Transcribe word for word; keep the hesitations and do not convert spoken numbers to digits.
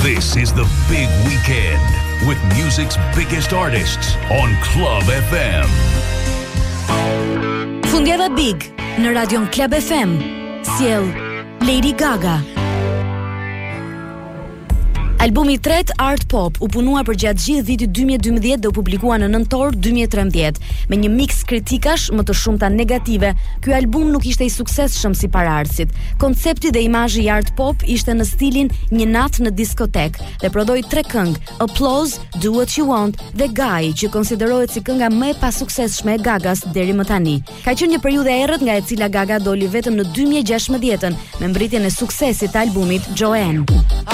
This is the big weekend with music's biggest artists on Club F M. Fundjava Big në Radion Club F M. Sjell Lady Gaga. Albumi i tretë Art Pop u punua për gjatë gjithë vitit dy mijë e dymbëdhjetë dhe u publikua në nëntor dy mijë e trembëdhjetë. Me një miks kritikash më të shumta negative, ky album nuk ishte i suksesshëm si paraardhësit. Koncepti dhe imazhi i Art Pop ishte në stilin një natë në diskotek dhe prodhoi tre këngë: Applause, Do What You Want dhe Guy, që konsiderohet si kënga më e pasuksesshme e Gagas deri më tani. Ka qenë një periudhë e errët nga e cila Gaga doli vetëm në dy mijë e gjashtëdhjetën me mbritjen e suksesit të albumit Joanne.